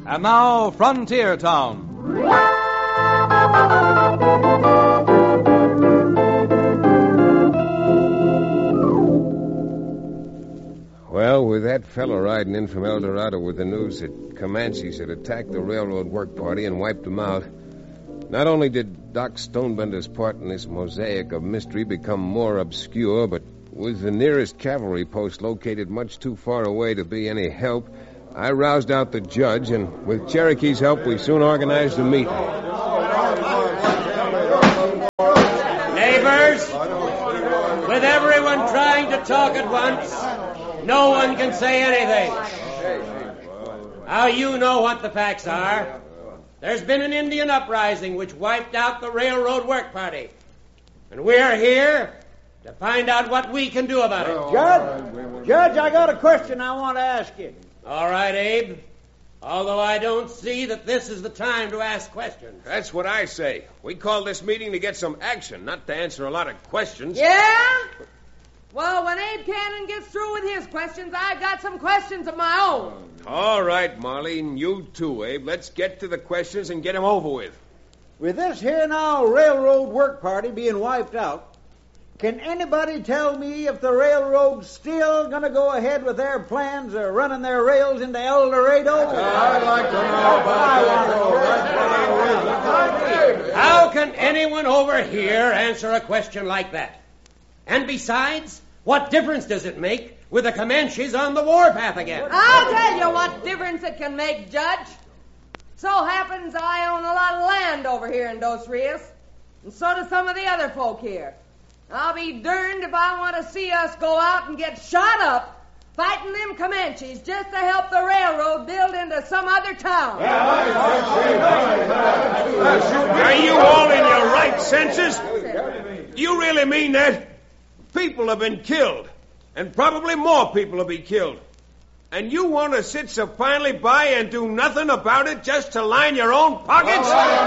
And now, Frontier Town. Well, with that fellow riding in from El Dorado with the news that Comanches had attacked the railroad work party and wiped them out, not only did Doc Stonebender's part in this mosaic of mystery become more obscure, but with the nearest cavalry post located much too far away to be any help, I roused out the judge, and with Cherokee's help, we soon organized a meeting. Neighbors, with everyone trying to talk at once, no one can say anything. Now you know what the facts are. There's been an Indian uprising which wiped out the railroad work party. And we're here to find out what we can do about it. Judge, I got a question I want to ask you. All right, Abe. Although I don't see that this is the time to ask questions. That's what I say. We called this meeting to get some action, not to answer a lot of questions. Yeah? Well, when Abe Cannon gets through with his questions, I've got some questions of my own. All right, Molly, and you too, Abe. Let's get to the questions and get them over with. With this here now railroad work party being wiped out, can anybody tell me if the railroad's still going to go ahead with their plans of running their rails into El Dorado? I'd like to know about that. How can anyone over here answer a question like that? And besides, what difference does it make with the Comanches on the warpath again? I'll tell you what difference it can make, Judge. So happens I own a lot of land over here in Dos Rios, and so do some of the other folk here. I'll be darned if I want to see us go out and get shot up fighting them Comanches just to help the railroad build into some other town. Are you all in your right senses? Do you really mean that? People have been killed, and probably more people will be killed. And you want to sit supinely by and do nothing about it just to line your own pockets?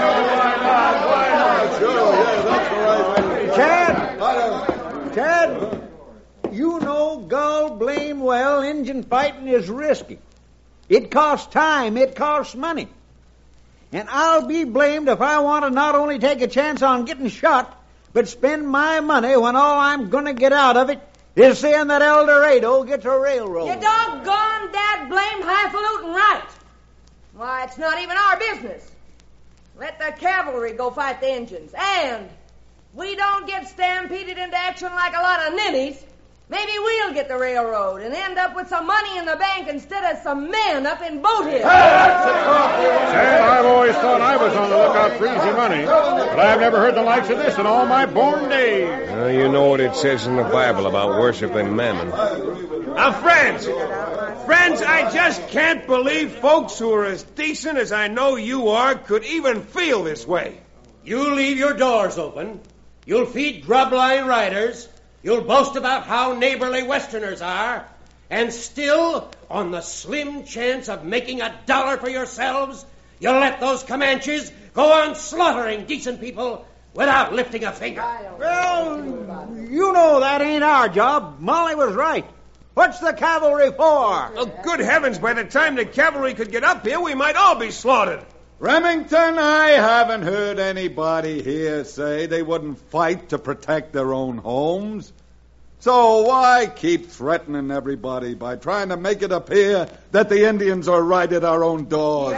Chad, you know gall blame well Injun fighting is risky. It costs time, it costs money. And I'll be blamed if I want to not only take a chance on getting shot, but spend my money when all I'm going to get out of it is seeing that El Dorado gets a railroad. You doggone dad blame highfalutin right. Why, it's not even our business. Let the cavalry go fight the Injuns. And we don't get stampeded into action like a lot of ninnies. Maybe we'll get the railroad and end up with some money in the bank instead of some men up in Boat Hill. Sam, I've always thought I was on the lookout for easy money, but I've never heard the likes of this in all my born days. You know what it says in the Bible about worshiping mammon. Now, friends, I just can't believe folks who are as decent as I know you are could even feel this way. You leave your doors open. You'll feed grub-line riders. You'll boast about how neighborly Westerners are, and still, on the slim chance of making $1 for yourselves, you'll let those Comanches go on slaughtering decent people without lifting a finger. Well, you know that ain't our job. Molly was right. What's the cavalry for? Oh, good heavens, by the time the cavalry could get up here, we might all be slaughtered. Remington, I haven't heard anybody here say they wouldn't fight to protect their own homes. So why keep threatening everybody by trying to make it appear that the Indians are right at our own doors?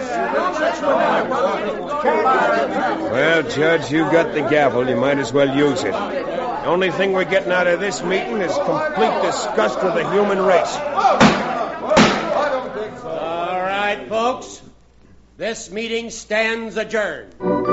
Well, Judge, you got the gavel. You might as well use it. The only thing we're getting out of this meeting is complete disgust with the human race. All right, folks. This meeting stands adjourned.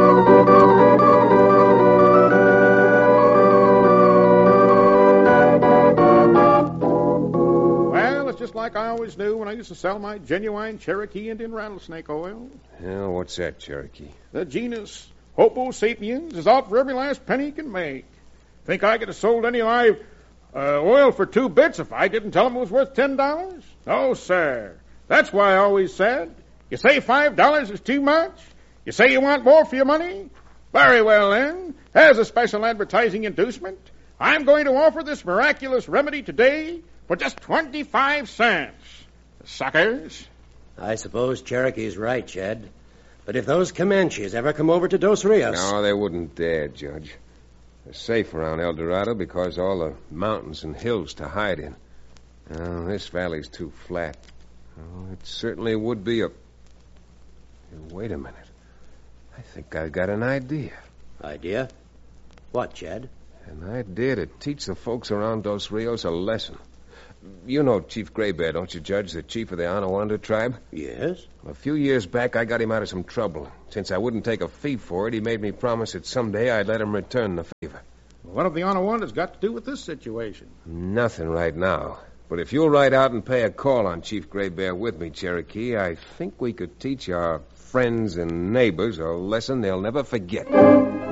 Well, it's just like I always knew when I used to sell my genuine Cherokee Indian rattlesnake oil. Yeah, what's that, Cherokee? The genus Homo sapiens is out for every last penny it can make. Think I could have sold any live oil for 2 bits if I didn't tell them it was worth $10? No, sir. That's why I always said, you say $5 is too much? You say you want more for your money? Very well, then. As a special advertising inducement, I'm going to offer this miraculous remedy today for just 25 cents. Suckers. I suppose Cherokee's right, Jed. But if those Comanches ever come over to Dos Rios... No, they wouldn't dare, Judge. They're safe around El Dorado because of all the mountains and hills to hide in. Oh, this valley's too flat. Oh, it certainly would be a... Wait a minute. I think I've got an idea. Idea? What, Jed? An idea to teach the folks around Dos Rios a lesson. You know Chief Gray Bear, don't you, Judge? The chief of the Anawanda tribe? Yes. A few years back, I got him out of some trouble. Since I wouldn't take a fee for it, he made me promise that someday I'd let him return the favor. What have the Anawandas got to do with this situation? Nothing right now. But if you'll ride out and pay a call on Chief Gray Bear with me, Cherokee, I think we could teach our friends and neighbors a lesson they'll never forget.